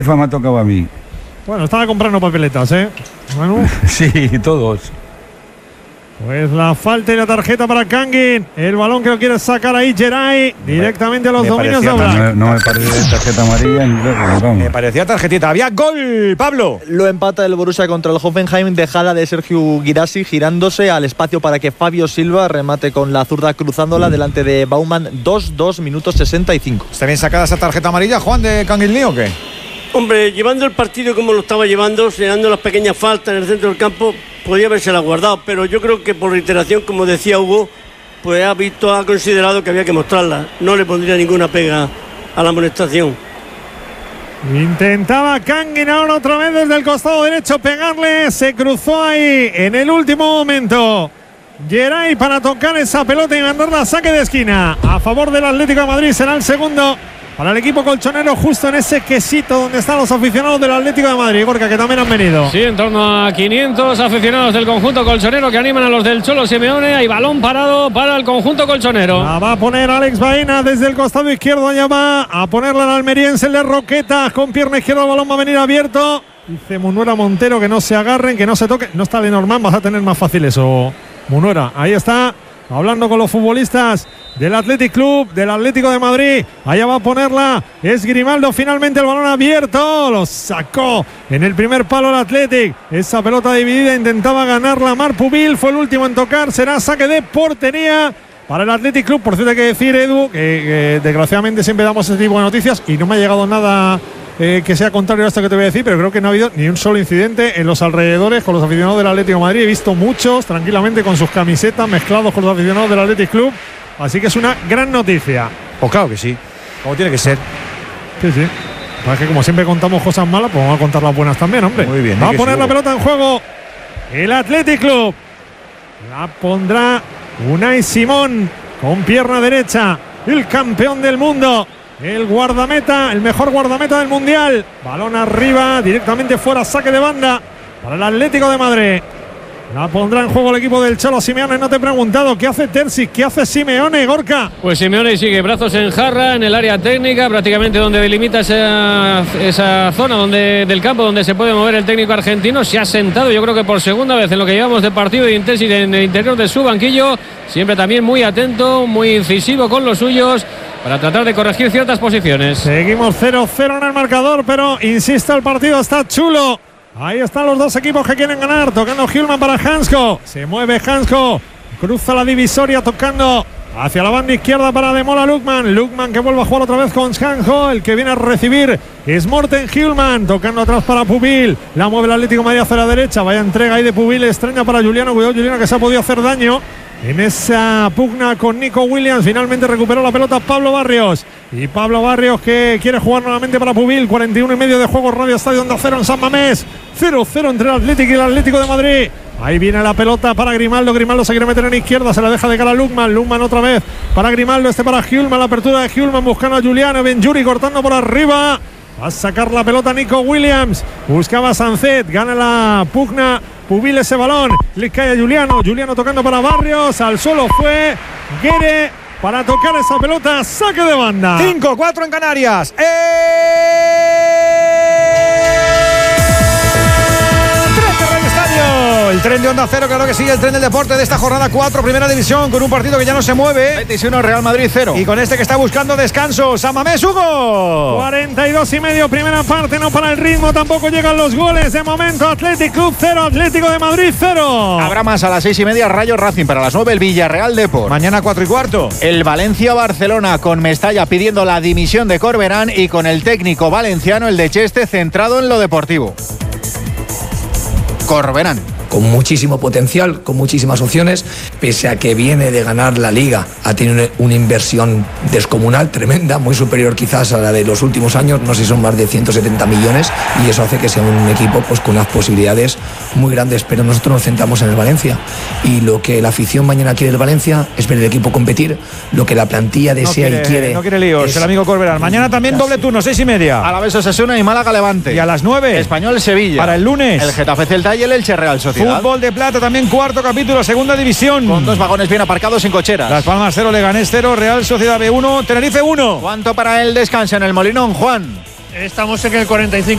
Me ha tocado a mí. Bueno, estaba comprando papeletas, Manu. Sí, todos. Pues la falta y la tarjeta para Kangin. El balón que lo quiere sacar ahí Geray. Directamente a los dominios de Oblak. No me parece tarjeta amarilla. Me parecía tarjetita. Había gol, Pablo. Lo empata el Borussia contra el Hoffenheim. Dejada de Sergio Guirassi girándose al espacio para que Fabio Silva remate con la zurda cruzándola delante de Baumann. 2 minutos 65. ¿Está bien sacada esa tarjeta amarilla, Juan, de Kangin Lee o qué? Hombre, llevando el partido como lo estaba llevando, señalando las pequeñas faltas en el centro del campo, podía habérsela guardado, pero yo creo que por reiteración, como decía Hugo, pues ha considerado que había que mostrarla. No le pondría ninguna pega a la amonestación. Intentaba Kangin ahora otra vez desde el costado derecho pegarle, se cruzó ahí en el último momento Geray para tocar esa pelota y mandarla a saque de esquina a favor del Atlético de Madrid. Será el segundo para el equipo colchonero, justo en ese quesito donde están los aficionados del Atlético de Madrid, Gorka, que también han venido. Sí, en torno a 500 aficionados del conjunto colchonero que animan a los del Cholo Simeone. Hay balón parado para el conjunto colchonero. La va a poner Alex Baena desde el costado izquierdo, allá va a ponerla al almeriense, el de Roqueta, con pierna izquierda el balón va a venir abierto. Dice Munuera Montero que no se agarren, que no se toquen. No está de Norman, vas a tener más fácil eso, Munuera. Ahí está, hablando con los futbolistas del Athletic Club, del Atlético de Madrid. Allá va a ponerla, es Grimaldo, finalmente el balón abierto, lo sacó en el primer palo el Athletic. Esa pelota dividida intentaba ganarla Marc Pubil, fue el último en tocar, será saque de portería para el Athletic Club. Por cierto, hay que decir, Edu, que desgraciadamente siempre damos este tipo de noticias y no me ha llegado nada que sea contrario a esto que te voy a decir, pero creo que no ha habido ni un solo incidente en los alrededores con los aficionados del Atlético de Madrid. He visto muchos tranquilamente con sus camisetas mezclados con los aficionados del Athletic Club, así que es una gran noticia. Pues claro que sí, como tiene que ser. Sí, sí. Es que como siempre contamos cosas malas, pues vamos a contar las buenas también, hombre. Muy bien. Va a poner la pelota en juego el Athletic Club. La pondrá Unai Simón con pierna derecha, el campeón del mundo, el guardameta, el mejor guardameta del mundial. Balón arriba, directamente fuera, saque de banda para el Atlético de Madrid. La pondrá en juego el equipo del Cholo Simeone. No te he preguntado qué hace Terzic, qué hace Simeone, Gorka. Pues Simeone sigue brazos en jarra en el área técnica, prácticamente donde delimita esa zona del campo donde se puede mover el técnico argentino. Se ha sentado, yo creo que por segunda vez en lo que llevamos de partido de Terzic en el interior de su banquillo. Siempre también muy atento, muy incisivo con los suyos para tratar de corregir ciertas posiciones. Seguimos 0-0 en el marcador, pero insisto, el partido está chulo. Ahí están los dos equipos que quieren ganar. Tocando Hjulmand para Hansko. Se mueve Hansko. Cruza la divisoria tocando hacia la banda izquierda para Ademola Lookman. Lookman que vuelve a jugar otra vez con Hansko. El que viene a recibir es Morten Hjulmand. Tocando atrás para Pubil. La mueve el Atlético de Madrid hacia la derecha. Vaya entrega ahí de Pubil. Extraña para Juliano. Cuidado Juliano, que se ha podido hacer daño en esa pugna con Nico Williams. Finalmente recuperó la pelota Pablo Barrios. Y Pablo Barrios que quiere jugar nuevamente para Pubil. 41 y medio de juego, Radio Estadio Onda Cero en San Mamés. 0-0 entre el Atlético y el Atlético de Madrid. Ahí viene la pelota para Grimaldo. Grimaldo se quiere meter en izquierda, se la deja de cara a Lookman. Lookman otra vez para Grimaldo, para Hjulmand. La apertura de Hjulmand buscando a Juliano. Benjuri cortando por arriba. Va a sacar la pelota Nico Williams. Buscaba Sancet, gana la pugna Pubil ese balón. Le cae a Juliano. Juliano tocando para Barrios. Al suelo fue Guerre para tocar esa pelota. Saque de banda. 5-4 en Canarias. El tren de Onda Cero, claro que sigue el tren del deporte de esta jornada 4, primera división, con un partido que ya no se mueve. Betis 1, Real Madrid 0. Y con este que está buscando descanso, San Mamés, Hugo. 42 y medio, primera parte, no para el ritmo, tampoco llegan los goles. De momento, Athletic Club 0, Atlético de Madrid 0. Habrá más a las 6:30, Rayo Racing. Para las 9, el Villarreal Depor. Mañana 4:15. El Valencia-Barcelona, con Mestalla pidiendo la dimisión de Corberán y con el técnico valenciano, el de Cheste, centrado en lo deportivo. Corberán. Con muchísimo potencial, con muchísimas opciones, pese a que viene de ganar la Liga, ha tenido una inversión descomunal, tremenda, muy superior quizás a la de los últimos años, no sé si son más de 170 millones, y eso hace que sea un equipo pues con unas posibilidades muy grandes, pero nosotros nos centramos en el Valencia, y lo que la afición mañana quiere del Valencia es ver el equipo competir, lo que la plantilla desea y quiere. No quiere líos, el amigo Corberán. Mañana también doble turno, 6:30. Alavés Osasuna y Málaga Levante. Y a las 9, Español Sevilla. Para el lunes, el Getafe Celta y el Elche Real Sociedad. Fútbol de plata también, cuarto capítulo, segunda división. Con 2 vagones bien aparcados en cocheras. Las Palmas 0, Leganés 0, Real Sociedad B1, Tenerife 1. ¿Cuánto para el descanso en el Molinón, Juan? Estamos en el 45.